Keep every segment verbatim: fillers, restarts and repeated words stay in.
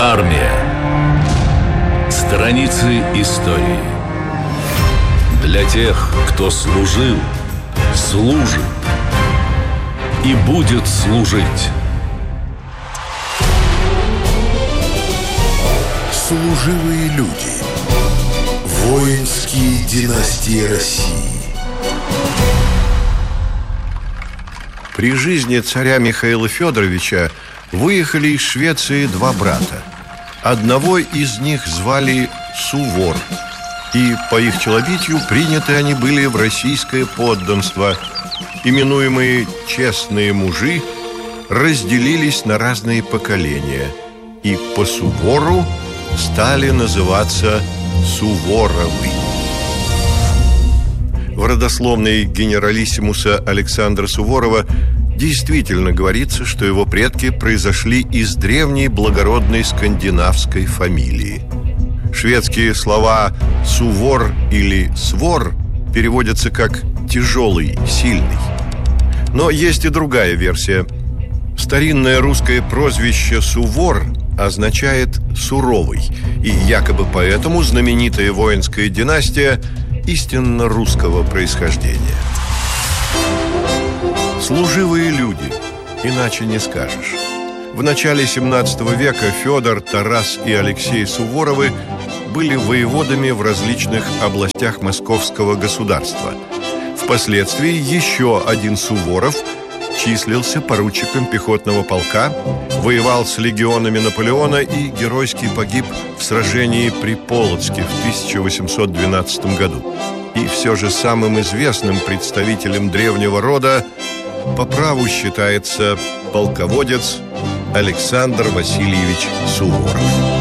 Армия. Страницы истории. Для тех, кто служил, служит и будет служить. Служивые люди. Воинские династии России. При жизни царя Михаила Федоровича выехали из Швеции два брата. Одного из них звали Сувор, и по их челобитию приняты они были в российское подданство. Именуемые «честные мужи» разделились на разные поколения, и по Сувору стали называться Суворовы. В родословной генералиссимуса Александра Суворова действительно говорится, что его предки произошли из древней благородной скандинавской фамилии. Шведские слова «сувор» или «свор» переводятся как «тяжелый», «сильный». Но есть и другая версия. Старинное русское прозвище «Сувор» означает «суровый», и якобы поэтому знаменитая воинская династия истинно русского происхождения. Служивые люди, иначе не скажешь. В начале семнадцатого века Федор, Тарас и Алексей Суворовы были воеводами в различных областях московского государства. Впоследствии еще один Суворов числился поручиком пехотного полка, воевал с легионами Наполеона и геройски погиб в сражении при Полоцке в тысяча восемьсот двенадцатом году. И все же самым известным представителем древнего рода по праву считается полководец Александр Васильевич Суворов.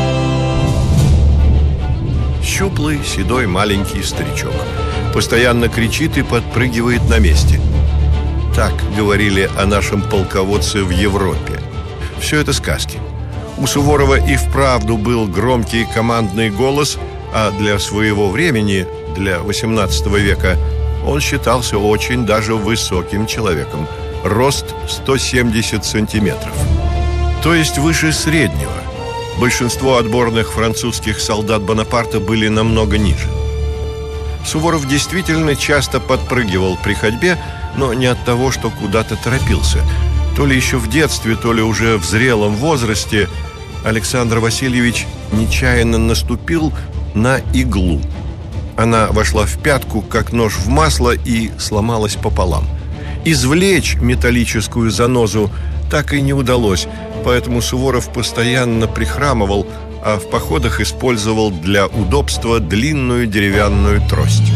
Щуплый, седой, маленький старичок. Постоянно кричит и подпрыгивает на месте. Так говорили о нашем полководце в Европе. Все это сказки. У Суворова и вправду был громкий командный голос, а для своего времени, для восемнадцатого века, он считался очень даже высоким человеком. Рост сто семьдесят сантиметров. То есть выше среднего. Большинство отборных французских солдат Бонапарта были намного ниже. Суворов действительно часто подпрыгивал при ходьбе, но не от того, что куда-то торопился. То ли еще в детстве, то ли уже в зрелом возрасте Александр Васильевич нечаянно наступил на иглу. Она вошла в пятку, как нож в масло, и сломалась пополам. Извлечь металлическую занозу так и не удалось, поэтому Суворов постоянно прихрамывал, а в походах использовал для удобства длинную деревянную трость.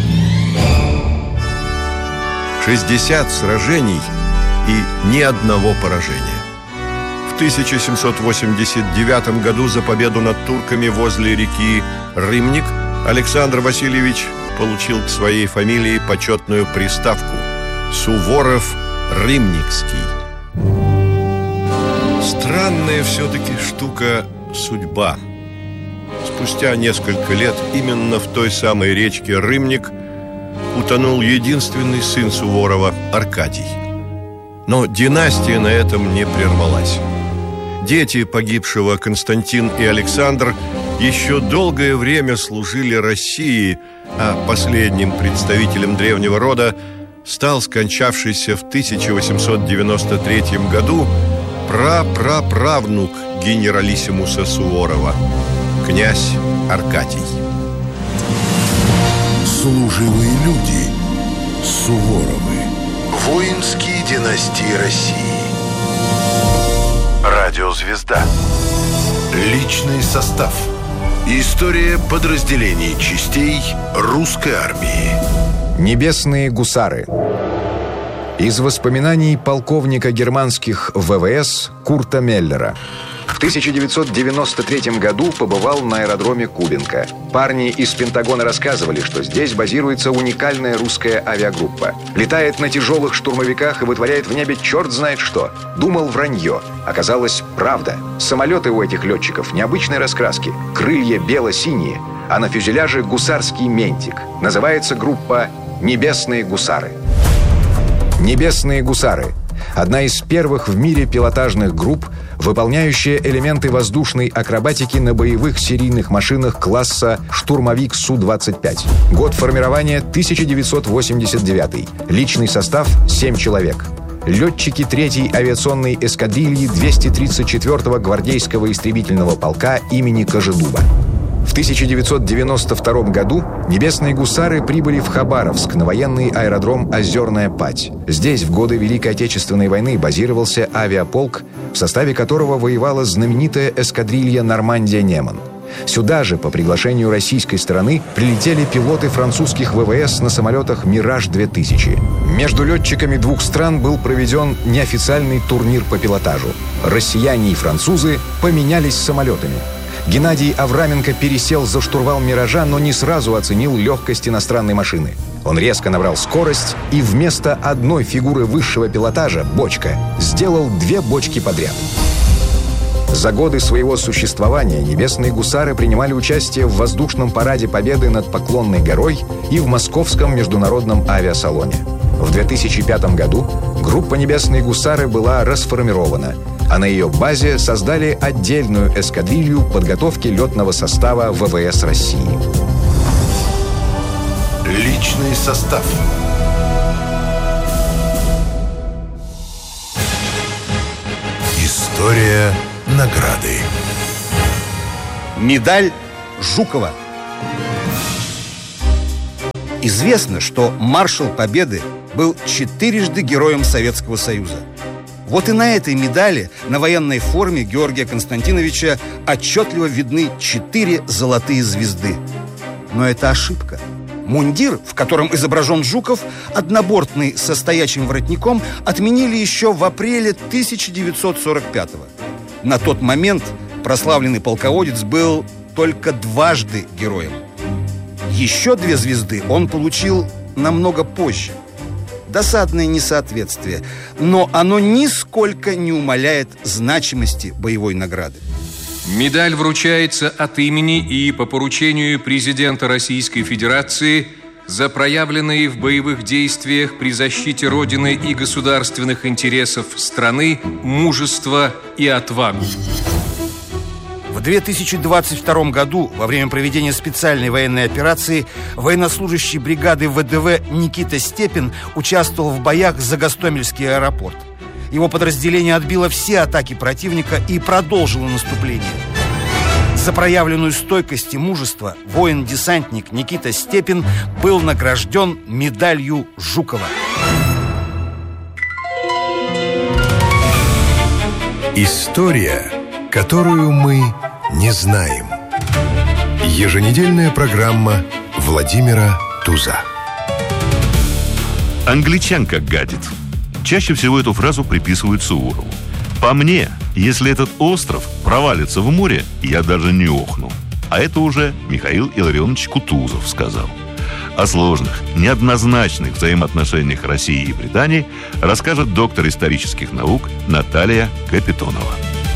шестьдесят сражений и ни одного поражения. В тысяча семьсот восемьдесят девятом году за победу над турками возле реки Рымник Александр Васильевич получил к своей фамилии почетную приставку Суворов-Рымникский. Странная все-таки штука судьба. Спустя несколько лет именно в той самой речке Рымник утонул единственный сын Суворова, Аркадий. Но династия на этом не прервалась. Дети погибшего Константин и Александр еще долгое время служили России, а последним представителем древнего рода стал скончавшийся в тысяча восемьсот девяносто третьем году прапраправнук генералиссимуса Суворова, князь Аркадий. Служивые люди. Суворовы. Воинские династии России. Радиозвезда. Личный состав. История подразделений частей русской армии. Небесные гусары. Из воспоминаний полковника германских ВВС Курта Меллера. В тысяча девятьсот девяносто третьем году побывал на аэродроме Кубинка. Парни из Пентагона рассказывали, что здесь базируется уникальная русская авиагруппа. Летает на тяжелых штурмовиках и вытворяет в небе черт знает что. Думал, вранье. Оказалось, правда. Самолеты у этих летчиков необычной раскраски. Крылья бело-синие, а на фюзеляже гусарский ментик. Называется группа «Небесные гусары». «Небесные гусары» — одна из первых в мире пилотажных групп, выполняющая элементы воздушной акробатики на боевых серийных машинах класса «Штурмовик Су двадцать пять». Год формирования тысяча девятьсот восемьдесят девятый. Личный состав – семь человек. Летчики третьей авиационной эскадрильи двести тридцать четвёртого гвардейского истребительного полка имени Кожедуба. В тысяча девятьсот девяносто втором году небесные гусары прибыли в Хабаровск на военный аэродром «Озерная Падь». Здесь в годы Великой Отечественной войны базировался авиаполк, в составе которого воевала знаменитая эскадрилья «Нормандия-Неман». Сюда же, по приглашению российской стороны, прилетели пилоты французских ВВС на самолетах «Мираж-две тысячи». Между летчиками двух стран был проведен неофициальный турнир по пилотажу. Россияне и французы поменялись самолетами. Геннадий Авраменко пересел за штурвал «Миража», но не сразу оценил легкость иностранной машины. Он резко набрал скорость и вместо одной фигуры высшего пилотажа, бочка, сделал две бочки подряд. За годы своего существования небесные гусары принимали участие в воздушном параде Победы над Поклонной горой и в Московском международном авиасалоне. В две тысячи пятом году группа «Небесные гусары» была расформирована, а на ее базе создали отдельную эскадрилью подготовки летного состава ВВС России. Личный состав. История награды. Медаль Жукова. Известно, что маршал Победы был четырежды Героем Советского Союза. Вот и на этой медали на военной форме Георгия Константиновича отчетливо видны четыре золотые звезды. Но это ошибка. Мундир, в котором изображен Жуков, однобортный со стоячим воротником, отменили еще в апреле тысяча девятьсот сорок пятого. На тот момент прославленный полководец был только дважды героем. Еще две звезды он получил намного позже. Досадное несоответствие, но оно нисколько не умаляет значимости боевой награды. Медаль вручается от имени и по поручению президента Российской Федерации за проявленные в боевых действиях при защите Родины и государственных интересов страны мужество и отвагу. В две тысячи двадцать втором году, во время проведения специальной военной операции, военнослужащий бригады ВДВ Никита Степин участвовал в боях за Гостомельский аэропорт. Его подразделение отбило все атаки противника и продолжило наступление. За проявленную стойкость и мужество воин-десантник Никита Степин был награжден медалью Жукова. История, которую мы не знаем. Еженедельная программа Владимира Туза. Англичанка гадит. Чаще всего эту фразу приписывают Суворову. По мне, если этот остров провалится в море, я даже не охну. А это уже Михаил Илларионович Кутузов сказал. О сложных, неоднозначных взаимоотношениях России и Британии расскажет доктор исторических наук Наталья Капитонова.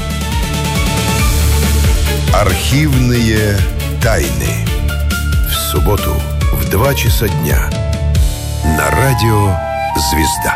Архивные тайны. В субботу в два часа дня на радио «Звезда».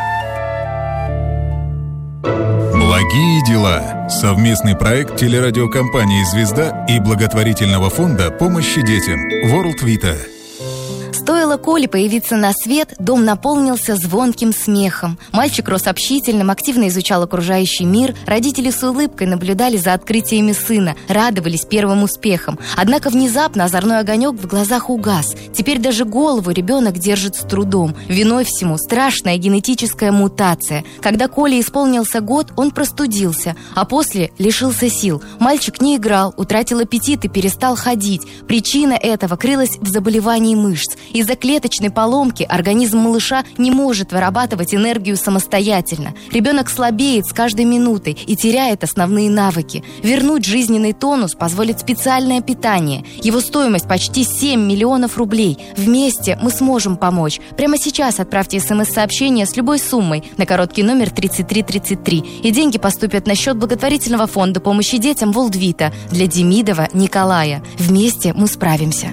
Благие дела. Совместный проект телерадиокомпании «Звезда» и благотворительного фонда помощи детям World Vita. Стоило Коле появиться на свет, дом наполнился звонким смехом. Мальчик рос общительным, активно изучал окружающий мир. Родители с улыбкой наблюдали за открытиями сына, радовались первым успехам. Однако внезапно озорной огонек в глазах угас. Теперь даже голову ребенок держит с трудом. Виной всему страшная генетическая мутация. Когда Коле исполнился год, он простудился, а после лишился сил. Мальчик не играл, утратил аппетит и перестал ходить. Причина этого крылась в заболевании мышц. Из-за клеточной поломки организм малыша не может вырабатывать энергию самостоятельно. Ребенок слабеет с каждой минутой и теряет основные навыки. Вернуть жизненный тонус позволит специальное питание. Его стоимость почти семь миллионов рублей. Вместе мы сможем помочь. Прямо сейчас отправьте смс-сообщение с любой суммой на короткий номер тридцать три тридцать три. И деньги поступят на счет благотворительного фонда помощи детям World Vita для Демидова Николая. Вместе мы справимся.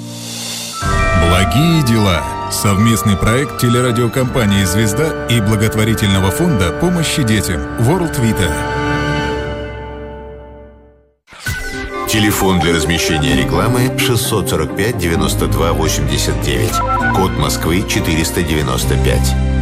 Благие дела. Совместный проект телерадиокомпании «Звезда» и благотворительного фонда помощи детям World Vita. Телефон для размещения рекламы шестьсот сорок пять девяносто два восемьдесят девять. Код Москвы четыреста девяносто пять.